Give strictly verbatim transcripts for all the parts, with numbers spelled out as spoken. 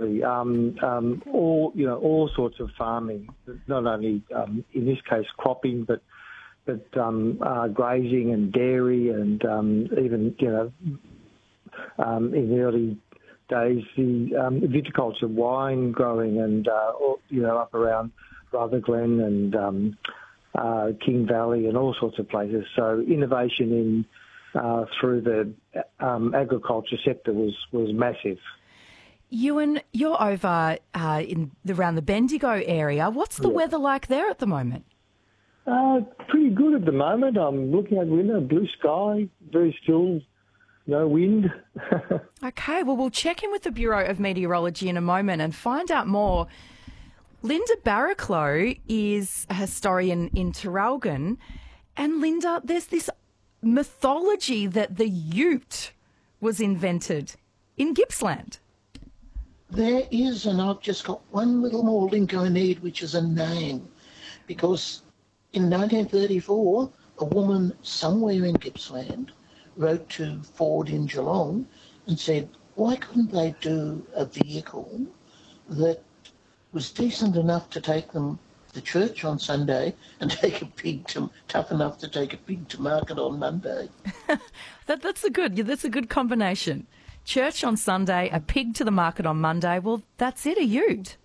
absolutely. Um, um, all you know, all sorts of farming, not only um, in this case cropping, but but um, uh, grazing and dairy, and um, even you know, um, in the early days, the um, viticulture, wine growing, and uh, all, you know, up around Rutherglen and um, uh, King Valley and all sorts of places. So innovation in uh, through the um, agriculture sector was was massive. Ewan, you're over uh, in the, around the Bendigo area. What's the Yeah. weather like there at the moment? Uh, pretty good at the moment. I'm looking out the window, blue sky, very still, no wind. Okay, well, we'll check in with the Bureau of Meteorology in a moment and find out more. Linda Barraclough is a historian in Traralgon. And Linda, there's this mythology that the ute was invented in Gippsland. There is, and I've just got one little more link I need, which is a name. Because in nineteen thirty-four, a woman somewhere in Gippsland wrote to Ford in Geelong and said, why couldn't they do a vehicle that was decent enough to take them to church on Sunday and take a pig to, tough enough to take a pig to market on Monday? that, that's a good, that's a good combination. Church on Sunday, a pig to the market on Monday. Well, that's it, a ute.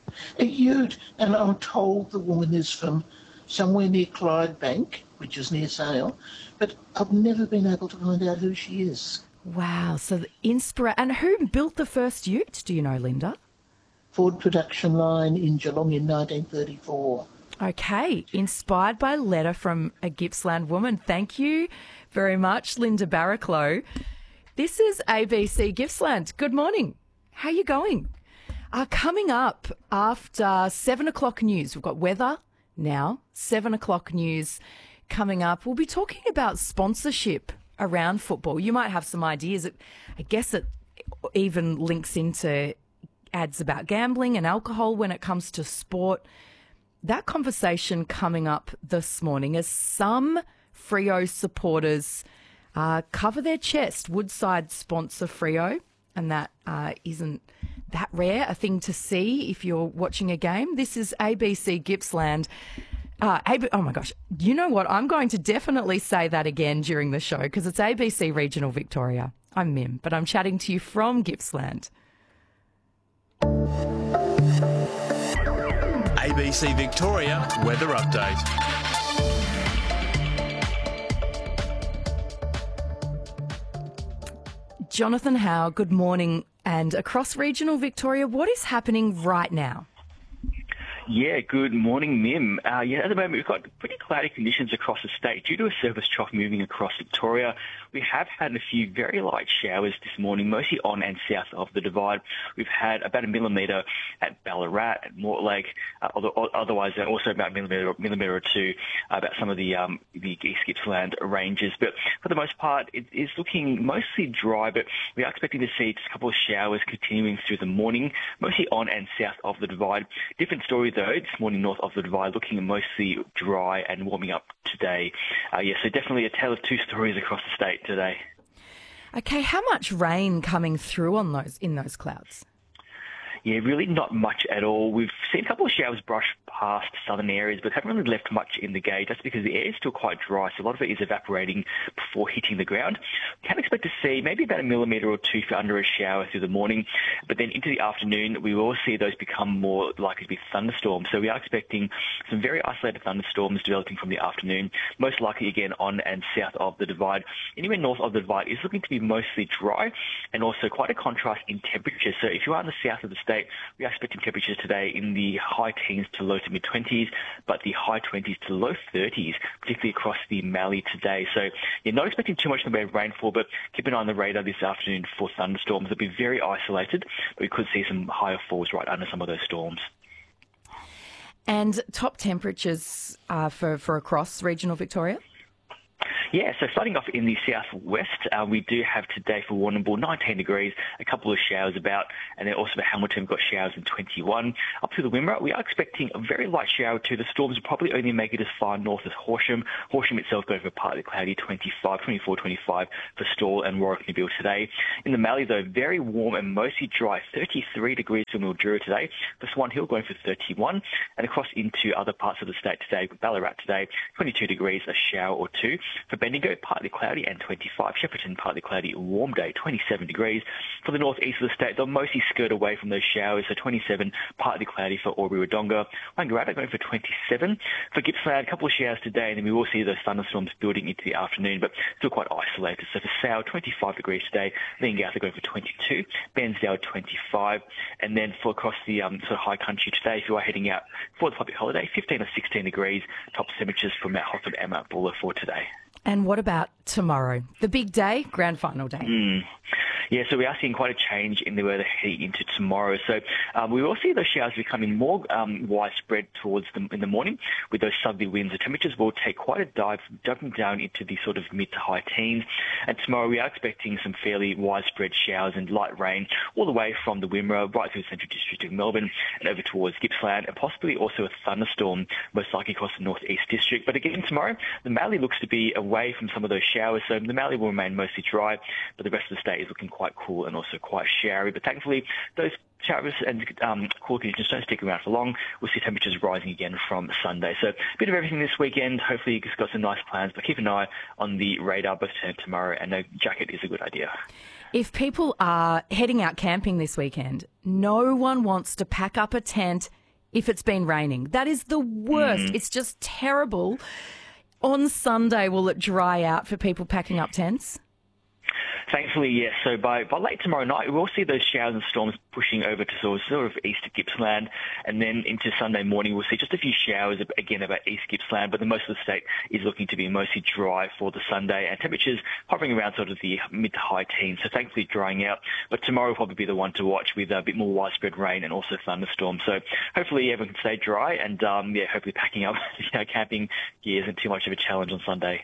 A ute, and I'm told the woman is from somewhere near Clydebank, which is near Sale, but I've never been able to find out who she is. Wow, so the inspira- and who built the first ute, do you know, Linda? Ford production line in Geelong in nineteen thirty-four. Okay, inspired by a letter from a Gippsland woman. Thank you very much, Linda Barraclough. This is A B C Gippsland. Good morning. How are you going? Uh, coming up after seven o'clock news, we've got weather now, seven o'clock news coming up. We'll be talking about sponsorship around football. You might have some ideas. I guess it even links into ads about gambling and alcohol when it comes to sport. That conversation coming up this morning as some Freo supporters uh, cover their chest. Woodside sponsor Freo, and that uh, isn't that rare a thing to see if you're watching a game. This is A B C Gippsland. Uh, A B- oh my gosh, you know what? I'm going to definitely say that again during the show because it's A B C Regional Victoria. I'm Mim, but I'm chatting to you from Gippsland. A B C Victoria Weather Update. Jonathan Howe, good morning. And across regional Victoria, what is happening right now? Yeah, good morning, Mim. Uh, yeah, at the moment we've got pretty cloudy conditions across the state due to a surface trough moving across Victoria. We have had a few very light showers this morning, mostly on and south of the Divide. We've had about a millimetre at Ballarat, at Mortlake, uh, although, otherwise also about a millimetre, millimetre or two uh, about some of the um, the East Gippsland ranges. But for the most part, it is looking mostly dry, but we are expecting to see just a couple of showers continuing through the morning, mostly on and south of the Divide. Different story though, this morning north of the Divide, looking mostly dry and warming up today. Uh, yeah, so definitely a tale of two stories across the state today. Okay, how much rain coming through on those in those clouds? Yeah, really not much at all. We've seen a couple of showers brush past southern areas, but haven't really left much in the gauge. That's because the air is still quite dry, so a lot of it is evaporating before hitting the ground. We can expect to see maybe about a millimetre or two for under a shower through the morning, but then into the afternoon, we will see those become more likely to be thunderstorms. So we are expecting some very isolated thunderstorms developing from the afternoon, most likely again on and south of the Divide. Anywhere north of the Divide is looking to be mostly dry and also quite a contrast in temperature. So if you are in the south of the state, we are expecting temperatures today in the high teens to low to mid-twenties, but the high twenties to low thirties, particularly across the Mallee today. So you're not expecting too much in the way of rainfall, but keep an eye on the radar this afternoon for thunderstorms. They'll be very isolated, but we could see some higher falls right under some of those storms. And top temperatures uh, for, for across regional Victoria? Yeah, so starting off in the southwest, uh, we do have today for Warrnambool nineteen degrees, a couple of showers about, and then also for Hamilton, we've got showers in twenty-one. Up to the Wimmera, we are expecting a very light shower too. The storms will probably only make it as far north as Horsham. Horsham itself going for partly cloudy, twenty-five, twenty-four, twenty-five for Stawell and Warwick-Nabil today. In the Mallee, though, very warm and mostly dry, thirty-three degrees for Mildura today. For Swan Hill going for thirty-one, and across into other parts of the state today, Ballarat today, twenty-two degrees, a shower or two. For Bendigo, partly cloudy and twenty-five. Shepparton, partly cloudy, warm day, twenty-seven degrees. For the northeast of the state, they'll mostly skirt away from those showers, so twenty-seven, partly cloudy for Albury-Wodonga. Wangaratta going for twenty-seven. For Gippsland, a couple of showers today, and then we will see those thunderstorms building into the afternoon, but still quite isolated. So for Sale, twenty-five degrees today. Leongatha going for twenty-two. Bairnsdale, twenty-five. And then for across the um, sort of high country today, if you are heading out for the public holiday, fifteen or sixteen degrees. Top temperatures for Mount Hotham and Mount Buller for today. And what about tomorrow? The big day, grand final day. Mm. Yeah, so we are seeing quite a change in the weather heading into tomorrow. So um, we will see those showers becoming more um, widespread towards the, in the morning with those southerly winds. The temperatures will take quite a dive, diving down into the sort of mid to high teens. And tomorrow we are expecting some fairly widespread showers and light rain all the way from the Wimmera right through the Central District of Melbourne and over towards Gippsland, and possibly also a thunderstorm most likely across the Northeast District. But again, tomorrow the Mallee looks to be away from some of those showers, so the Mallee will remain mostly dry, but the rest of the state is looking quite cool and also quite showery. But thankfully, those showers and um, cool conditions don't stick around for long. We'll see temperatures rising again from Sunday. So a bit of everything this weekend. Hopefully you've got some nice plans, but keep an eye on the radar both today and tomorrow, and a jacket is a good idea. If people are heading out camping this weekend, no one wants to pack up a tent if it's been raining. That is the worst. Mm. It's just terrible. On Sunday, will it dry out for people packing up tents? Thankfully, yes. So by, by late tomorrow night, we'll see those showers and storms pushing over to sort of, sort of east of Gippsland, and then into Sunday morning, we'll see just a few showers again about east Gippsland, but the most of the state is looking to be mostly dry for the Sunday, and temperatures hovering around sort of the mid to high teens, so thankfully drying out. But tomorrow will probably be the one to watch with a bit more widespread rain and also thunderstorms. So hopefully everyone can stay dry, and um, yeah, hopefully packing up you know, camping gear isn't too much of a challenge on Sunday.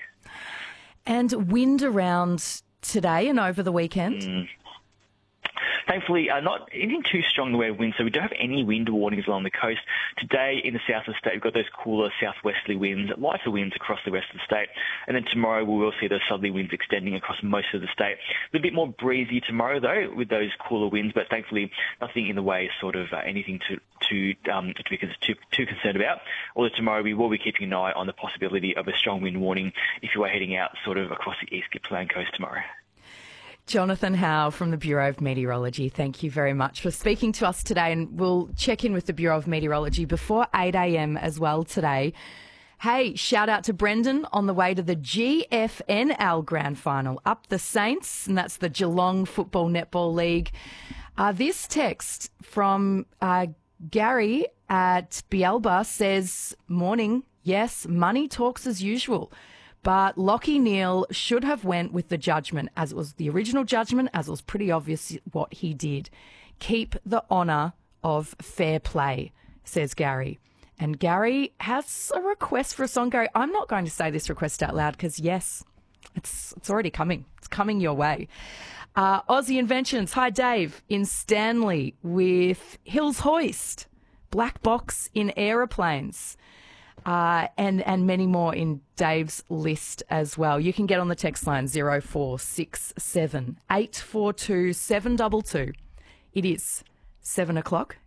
And wind around today and over the weekend? Mm. Thankfully, uh, not anything too strong in the way of wind, so we don't have any wind warnings along the coast. Today, in the south of the state, we've got those cooler southwesterly winds, lighter winds across the rest of the state. And then tomorrow, we will see those southerly winds extending across most of the state. A little bit more breezy tomorrow, though, with those cooler winds, but thankfully, nothing in the way, sort of uh, anything to to, um, to be too, too concerned about. Although tomorrow, we will be keeping an eye on the possibility of a strong wind warning if you are heading out sort of across the East Gippsland coast tomorrow. Jonathan Howe from the Bureau of Meteorology, thank you very much for speaking to us today, and we'll check in with the Bureau of Meteorology before eight a.m. as well today. Hey, shout out to Brendan on the way to the G F N L Grand Final, up the Saints, and that's the Geelong Football Netball League. Uh, this text from uh, Gary at Bielba says, morning, yes, money talks as usual. But Lachie Neale should have went with the judgment, as it was the original judgment, as it was pretty obvious what he did. Keep the honour of fair play, says Gary. And Gary has a request for a song. Gary, I'm not going to say this request out loud because, yes, it's it's already coming. It's coming your way. Uh, Aussie Inventions. Hi, Dave, in Stanley with Hills Hoist, Black Box in Aeroplanes. Uh, and, and many more in Dave's list as well. You can get on the text line zero four six seven eight four two seven two two. It is seven o'clock.